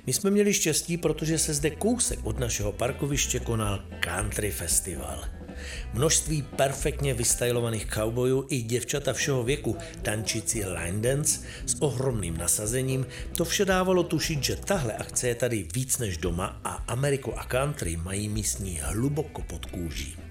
My jsme měli štěstí, protože se zde kousek od našeho parkoviště konal country festival. Množství perfektně vystylovaných cowboyů i děvčata všeho věku tančící line dance s ohromným nasazením, to vše dávalo tušit, že tahle akce je tady víc než doma a Ameriku a country mají místní hluboko pod kůží.